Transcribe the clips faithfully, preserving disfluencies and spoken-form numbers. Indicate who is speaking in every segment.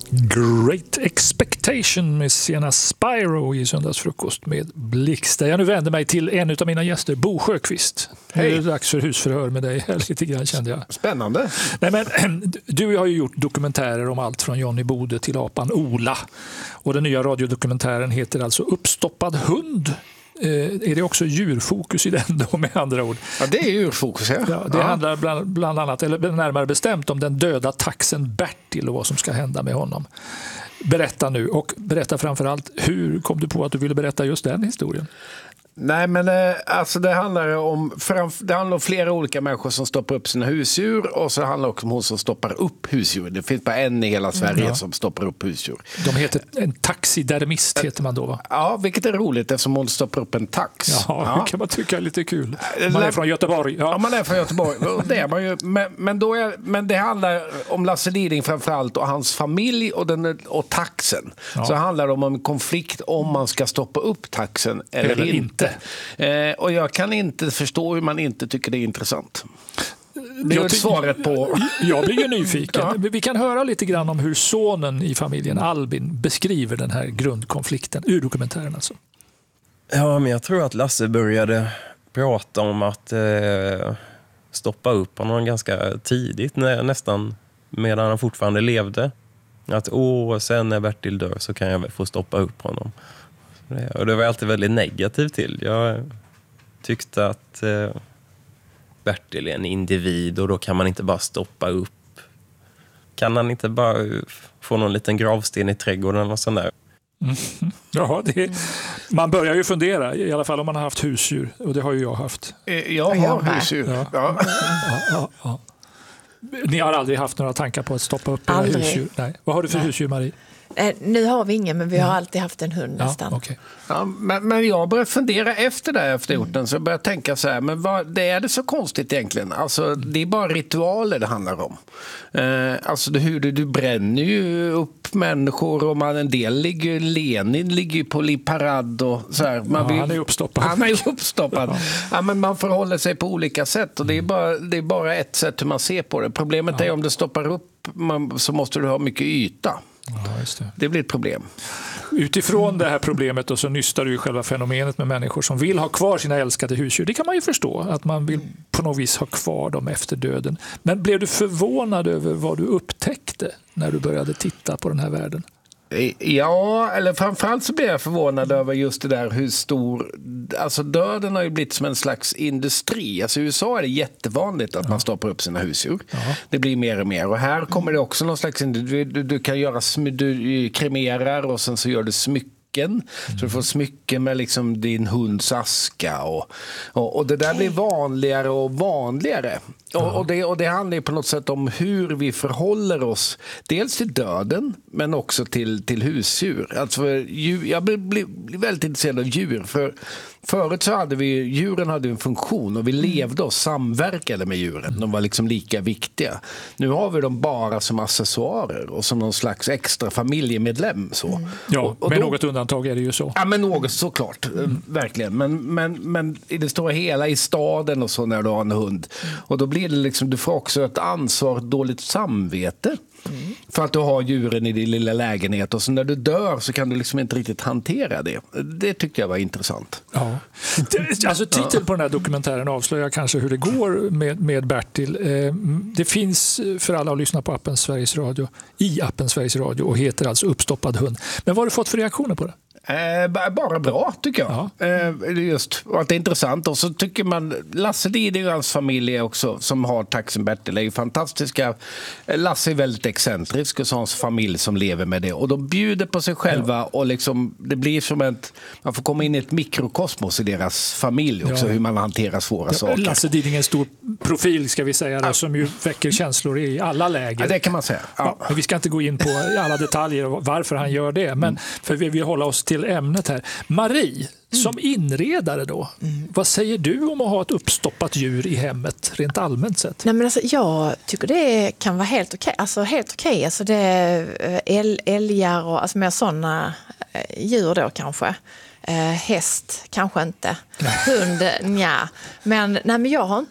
Speaker 1: Great Expectation med Sienna Spyro i söndagsfrukost med Blixter. Jag nu vänder mig till en av mina gäster, Bo Sjöqvist. Hej. Nu är det dags för husförhör med dig lite grann, kände jag.
Speaker 2: Spännande.
Speaker 1: Nej, men, du har ju gjort dokumentärer om allt från Johnny Bode till apan Ola. Och den nya radiodokumentären heter alltså Uppstoppad hund. Eh, är det också djurfokus i den då, med andra ord?
Speaker 2: Ja, det är djurfokus, ja.
Speaker 1: ja det
Speaker 2: ja.
Speaker 1: handlar bland, bland annat, eller närmare bestämt, om den döda taxen Bertil och vad som ska hända med honom. Berätta nu, och berätta framförallt, hur kom du på att du ville berätta just den historien?
Speaker 2: Nej, men alltså det handlar om det handlar om flera olika människor som stoppar upp sina husdjur, och så handlar det också om hon som stoppar upp husdjur. Det finns bara en i hela Sverige ja. som stoppar upp husdjur.
Speaker 1: De heter en taxidermist heter man då, va?
Speaker 2: Ja, vilket är roligt eftersom hon stoppar upp en tax.
Speaker 1: Ja, ja. Det kan man tycka är lite kul. Man är från Göteborg. Ja,
Speaker 2: ja man är från Göteborg. Det är man ju. Men, men, då är, men det handlar om Lasse Liding framförallt och hans familj och, den, och taxen. Ja. Så handlar det om en konflikt om man ska stoppa upp taxen eller, eller inte. inte. Eh, och jag kan inte förstå hur man inte tycker det är intressant. Det är svaret på...
Speaker 1: Jag blir ju nyfiken. Ja. Vi kan höra lite grann om hur sonen i familjen Albin beskriver den här grundkonflikten ur dokumentären. Alltså.
Speaker 3: Ja, men jag tror att Lasse började prata om att eh, stoppa upp honom ganska tidigt, nä- nästan medan han fortfarande levde. Att åh, sen när Bertil dör så kan jag väl få stoppa upp honom. Och det var jag alltid väldigt negativ till. Jag tyckte att eh, Bertil är en individ och då kan man inte bara stoppa upp. Kan han inte bara få någon liten gravsten i trädgården och sånt där?
Speaker 1: Mm. Ja, det, man börjar ju fundera, i alla fall om man har haft husdjur, och det har ju jag haft.
Speaker 2: Jag har husdjur.
Speaker 1: Ja. Ja. Ja, ja, ja. Ni har aldrig haft några tankar på att stoppa upp era husdjur? Nej. Vad har du för Nej. husdjur, Marie?
Speaker 4: Eh, nu har vi ingen, men vi har alltid haft en hund nästan.
Speaker 1: Ja, okay.
Speaker 2: ja, men, men jag började fundera efter det efter gjort den, så jag började tänka så här, men vad, det är det så konstigt egentligen? Alltså, det är bara ritualer det handlar om. Eh, alltså det, hur du, du bränner ju upp människor, och man, en del ligger, Lenin ligger ju på parad och så här. Man
Speaker 1: ja,
Speaker 2: vill,
Speaker 1: han är uppstoppad.
Speaker 2: Han är uppstoppad. ja. Ja, men man förhåller sig på olika sätt, och det är bara, det är bara ett sätt hur man ser på det. Problemet ja. är om det stoppar upp man, så måste du ha mycket yta.
Speaker 1: Ja, just det.
Speaker 2: Det blir ett problem.
Speaker 1: Utifrån det här problemet och så nystar du ju själva fenomenet med människor som vill ha kvar sina älskade husdjur. Det kan man ju förstå, att man vill på något vis ha kvar dem efter döden. Men blev du förvånad över vad du upptäckte när du började titta på den här världen?
Speaker 2: Ja, eller framförallt så blev jag förvånad över just det där hur stor... Alltså döden har ju blivit som en slags industri. Alltså i U S A är det jättevanligt att ja. man stoppar upp sina husdjur. Ja. Det blir mer och mer. Och här kommer det också någon slags... Du, du, du kan göra... Du kremerar och sen så gör du smycken. Mm. Så du får smycken med liksom din hunds aska. Och, och, och det där blir vanligare och vanligare. Ja. Och, och, det, och det handlar ju på något sätt om hur vi förhåller oss. Dels till döden, men också till, till husdjur. Alltså, djur, jag blir, blir, blir väldigt intresserad av djur. För förut så hade vi, djuren hade en funktion och vi levde och samverkade med djuren. De var liksom lika viktiga. Nu har vi dem bara som accessoarer och som någon slags extra familjemedlem. Så.
Speaker 1: Mm. Ja, och, och med då, något undantag är det ju så.
Speaker 2: Ja, men något såklart. Mm. Verkligen. Men, men, men i det stora hela i staden och så när du har en hund. Och då blir det liksom, du får också ett ansvar, ett dåligt samvete. Mm. För att du har djuren i din lilla lägenhet, och så när du dör så kan du liksom inte riktigt hantera det. Det tyckte jag var intressant.
Speaker 1: Ja. Alltså titeln på den här dokumentären avslöjar kanske hur det går med, med Bertil. Det finns för alla att lyssna på appen Sveriges Radio, i appen Sveriges Radio, och heter alltså Uppstoppad hund. Men vad har du fått för reaktioner på det?
Speaker 2: Eh, bara bra tycker jag. Ja. Eh, just att det är intressant. Och så tycker man Lasse Liding och hans familj också, som har taxen Bertil, är ju fantastiska. Lasse är väldigt excentrisk och så hans familj som lever med det. Och de bjuder på sig själva, ja. och liksom, det blir som ett, man får komma in i ett mikrokosmos i deras familj också, ja. hur man hanterar svåra ja, saker. Lasse
Speaker 1: Liding är en stor profil, ska vi säga, ja. som ju väcker känslor i alla läger.
Speaker 2: Ja, det kan man säga. Ja.
Speaker 1: Ja, men vi ska inte gå in på alla detaljer och varför han gör det, men mm. för vi vill hålla oss till ämnet här. Marie, som mm. inredare då, mm. vad säger du om att ha ett uppstoppat djur i hemmet rent allmänt sett?
Speaker 4: Nej, men alltså, jag tycker det kan vara helt okej. Alltså helt okej. Alltså det är äl, älgar och alltså mer sådana djur då kanske. Eh, häst kanske inte. Hund, nja. Men, nej, men jag har inte något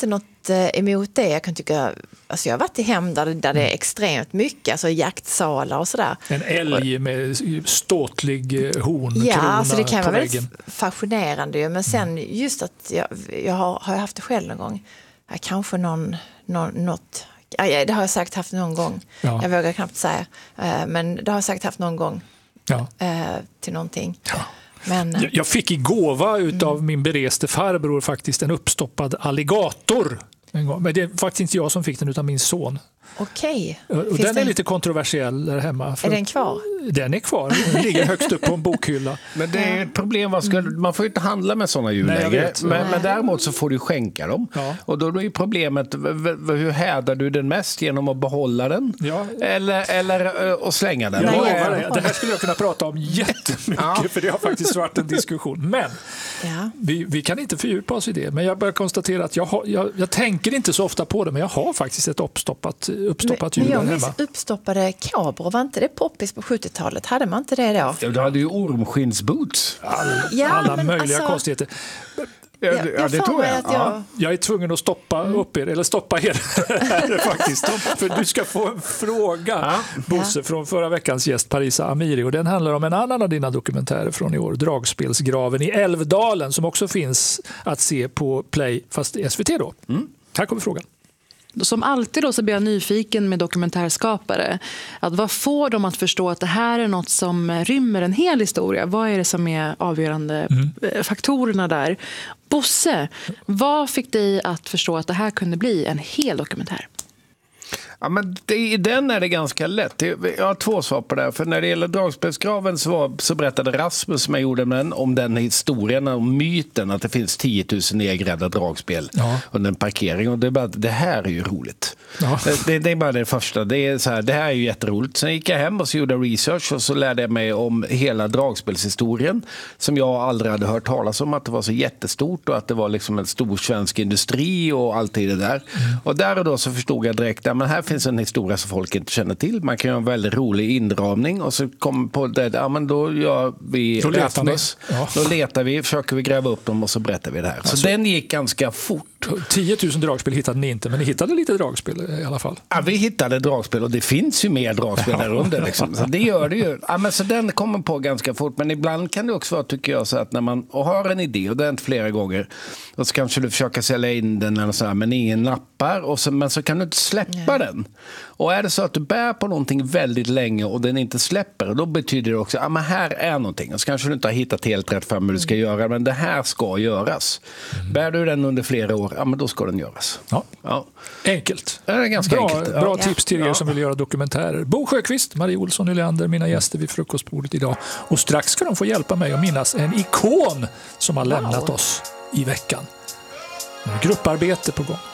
Speaker 4: inget emot det. Jag kan tycka, alltså jag har varit i hem där, där det är extremt mycket, alltså jaktsalar och sådär.
Speaker 1: En älg med ståtlig hornkrona.
Speaker 4: Ja, alltså det kan vara
Speaker 1: väldigt
Speaker 4: väldigt fascinerande ju. Men sen just att jag, jag har, har jag haft det själv någon gång. Ja, kanske någon, någon, något, ja, det har jag säkert haft någon gång. Ja. Jag vågar knappt säga. Men det har jag säkert haft någon gång. Ja. Till någonting. Ja. Men,
Speaker 1: jag fick i gåva utav mm. min bereste farbror faktiskt en uppstoppad alligator en gång. Men det är faktiskt inte jag som fick den utan min son.
Speaker 4: Okej.
Speaker 1: Och den är den... lite kontroversiell där hemma.
Speaker 4: Är den kvar?
Speaker 1: Den är kvar. Den ligger högst upp på en bokhylla.
Speaker 2: Men det är ett problem. Man, ska, man får ju inte handla med sådana djur längre. Men, men däremot så får du skänka dem. Ja. Och då är ju problemet, hur härdar du den mest? Genom att behålla den? Ja. Eller, eller att slänga den?
Speaker 1: Jag lovar, det här skulle jag kunna prata om jättemycket. Ja. För det har faktiskt varit en diskussion. Men ja. vi, vi kan inte fördjupa oss i det. Men jag börjar konstatera att jag, har, jag, jag tänker inte så ofta på det. Men jag har faktiskt ett uppstoppat uppstoppat djur
Speaker 4: hemma.
Speaker 1: Men jag minns
Speaker 4: uppstoppade kabror, var inte det poppis på sjuttiotalet? Hade man inte det då?
Speaker 2: Ja, du hade ju ormskinsboots.
Speaker 1: All, ja, alla möjliga alltså, konstigheter.
Speaker 2: Ja, det, ja, det tror jag.
Speaker 1: Att jag... Ja. Jag är tvungen att stoppa mm. upp er, eller stoppa er här faktiskt. För du ska få en fråga, ja. Bosse, från förra veckans gäst Parisa Amiri. Och den handlar om en annan av dina dokumentärer från i år, Dragspelsgraven i Älvdalen, som också finns att se på Play, fast S V T då. Mm. Här kommer frågan.
Speaker 5: Som alltid då så blir jag nyfiken med dokumentärskapare. Att vad får dem att förstå att det här är något som rymmer en hel historia? Vad är det som är avgörande mm. faktorerna där? Bosse, vad fick dig att förstå att det här kunde bli en hel dokumentär?
Speaker 2: Ja, men det, i den är det ganska lätt. Jag har två svar på det. För när det gäller Dragspelsgraven så, var, så berättade Rasmus som jag gjorde med den, om den historien, om myten att det finns tio tusen nedgrävda dragspel ja. under en parkering. Och det, är bara, det här är ju roligt. Ja. Det, det är bara det första. Det, är så här, det här är ju jätteroligt. Sen gick jag hem och så gjorde research och så lärde jag mig om hela dragspelshistorien som jag aldrig hade hört talas om. Att det var så jättestort och att det var liksom en stor svensk industri och allt det där. Mm. Och där och då så förstod jag direkt att här finns en historia som folk inte känner till. Man kan göra en väldigt rolig inramning och så kommer på det, ja men då gör vi
Speaker 1: då letar,
Speaker 2: ja. då letar vi, försöker vi gräva upp dem och så berättar vi det här. Så alltså, den gick ganska fort.
Speaker 1: tio tusen dragspel hittade ni inte, men ni hittade lite dragspel i alla fall.
Speaker 2: Ja, vi hittade dragspel och det finns ju mer dragspel där under. Liksom. Så det gör det ju. Ja, men så den kommer på ganska fort, men ibland kan det också vara, tycker jag, så att när man har en idé, och det är inte flera gånger, och så kanske du försöker sälja in den eller så här, men ingen nappar, och så, men så kan du inte släppa Nej. den. Och är det så att du bär på någonting väldigt länge och den inte släpper, då betyder det också att ja, här är någonting. Och så kanske du inte har hittat helt rätt för vad du ska mm. göra, men det här ska göras. Mm. Bär du den under flera år, ja men då ska den göras.
Speaker 1: Ja. Ja. Enkelt.
Speaker 2: Det är ganska
Speaker 1: bra,
Speaker 2: enkelt.
Speaker 1: Bra ja. tips till er ja. som vill göra dokumentärer. Bo Sjöqvist, Marie Olsson Nylander, mina gäster vid frukostbordet idag. Och strax ska de få hjälpa mig att minnas en ikon som har lämnat wow. oss i veckan. Grupparbete på gång.